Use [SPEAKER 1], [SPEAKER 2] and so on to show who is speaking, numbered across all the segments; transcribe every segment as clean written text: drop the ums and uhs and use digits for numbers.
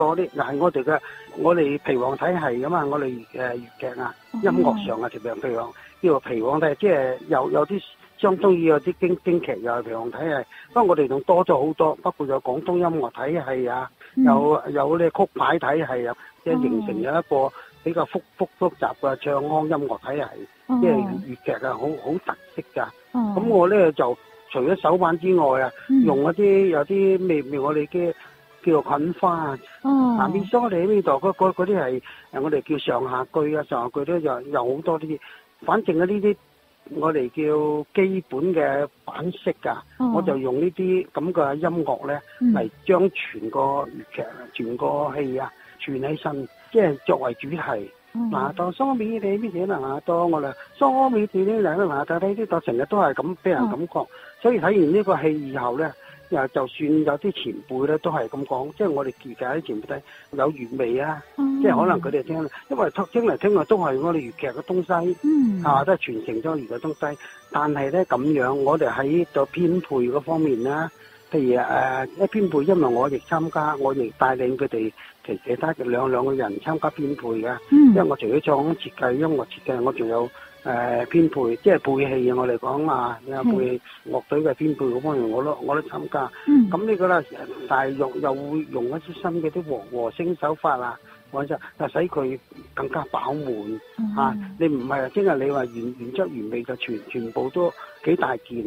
[SPEAKER 1] 嗰啲又係我哋皮黃體系噶嘛，我哋粵劇啊，音樂上啊，特別譬如講叫做皮黃體，即係有啲相當於有啲京劇又係皮黃體系，不過我哋仲多咗好多，包括有廣東音樂體系啊，有呢曲牌體系啊，即係形成咗一個比較複雜嘅唱腔音樂體系，即係粵劇啊，好特色㗎。咁我咧就除咗手板之外啊，用一啲有啲咩我哋嘅叫做捆花啊，下面梳你呢度嗰啲係我哋叫上下句啊，上下句咧有好多啲，反正啊呢啲我哋叫基本嘅版式啊，我就用呢啲咁嘅音樂咧嚟將全個粵劇、全個戲啊串起身，即係作為主題。嗱，當梳尾你咩嘢啦？當我哋梳尾你呢兩個嗱，但係呢啲成日都係咁俾人感覺，所以睇完呢個戲以後咧，就算有啲前輩咧都係咁講，即係我哋粵劇啲前輩睇有粵味啊，即係可能佢哋聽，因為聽嚟聽去都係我哋粵劇嘅東西，都係傳承咗粵劇嘅東西。但係咧咁樣，我哋喺個編配嗰方面啦，譬如一編配，因為我亦參加，我亦帶領佢哋其他兩個人參加編配嘅，因為我除咗唱設計、音樂設計，我仲有編配，即係配戲我哋講啊，配樂隊嘅編配嗰方面我都參加。咁呢個咧，但係又會用一啲新嘅啲和聲手法啊，或者使佢更加飽滿你唔係即係你話原汁原味就全部都幾大件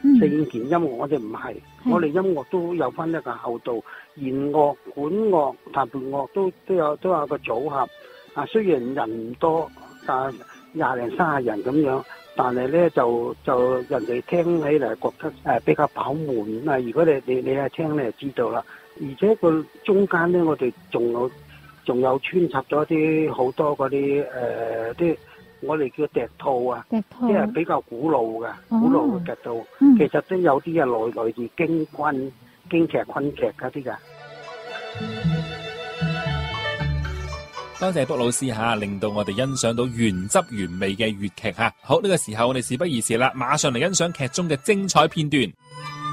[SPEAKER 1] 4件音樂，我哋唔係，我哋音樂都有分一個厚度，弦樂、管樂、彈撥樂都有個組合雖然人唔多，但20零30人咁樣，但係咧就人哋聽起嚟覺得比較飽滿如果你係聽你就知道啦，而且個中間咧我哋仲有穿插咗啲好多嗰啲我哋叫笛套啊，即係比較古老嘅笛套，其實都有啲係來自京劇、昆劇嗰啲㗎。
[SPEAKER 2] 多謝卜老師令到我哋欣賞到原汁原味嘅粵劇好，呢個時候我哋事不宜遲啦，馬上嚟欣賞劇中嘅精彩片段。